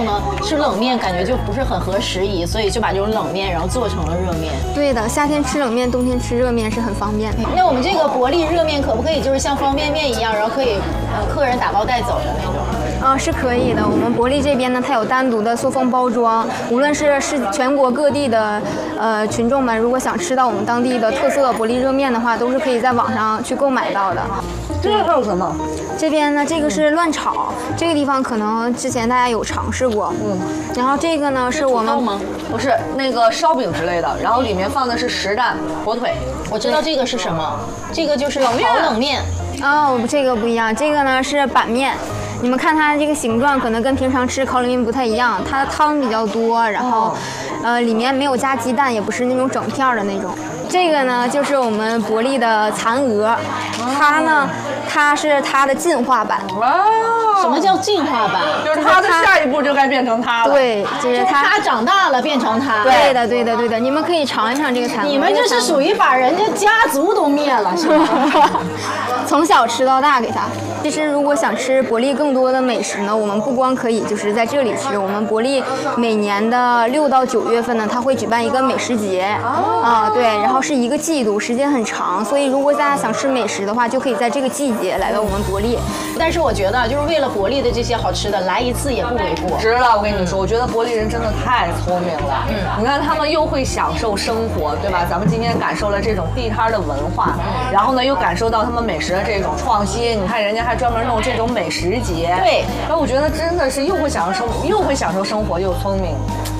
候呢，吃冷面感觉就不是很合时宜，所以就把这种冷面然后做成了热面。 对的，夏天吃冷面，冬天吃热面是很方便的。 那我们这个伯利热面可不可以就是像方便面一样，然后可以客人打包带走的那种？ 是可以的。我们伯利这边呢，它有单独的塑封包装，无论是全国各地的群众们，如果想吃到我们当地的特色伯利热面的话，都是可以在网上去购买到的。 这个还有什么？ 这边呢，这个是乱炒，这个地方可能之前大家有尝试过。然后这个呢是我们吗？ 不是那个烧饼之类的，然后里面放的是实蛋火腿。 我知道这个是什么，这个就是炒冷面。 哦，这个不一样，这个呢是板面。你们看它这个形状，可能跟平常吃烤冷面不太一样，它的汤比较多，然后，里面没有加鸡蛋，也不是那种整片的那种。这个呢，就是我们伯利的蚕鹅，它是它的进化版。 什么叫进化版？ 就是它的下一步就该变成它了。 对，就是它长大了变成它。 对的，对的，对的。你们可以尝一尝这个蚕鹅。 你们这是属于把人家家族都灭了，是吗？ 从小吃到大给它。其实如果想吃伯利更多的美食呢，我们不光可以就是在这里吃，我们伯利每年的6到9月份呢，它会举办一个美食节。对，然后是1个季度，时间很长，所以如果大家想吃美食的话，就可以在这个季节来到我们伯利。 但是我觉得，就是为了伯利的这些好吃的，来一次也不为过。 值了，我跟你说，我觉得伯利人真的太聪明了。你看他们又会享受生活，对吧？咱们今天感受了这种地摊的文化，然后呢又感受到他们美食的这种创新。你看人家还专门弄这种美食节。 对， 然后我觉得真的是又会享受生活，又聪明。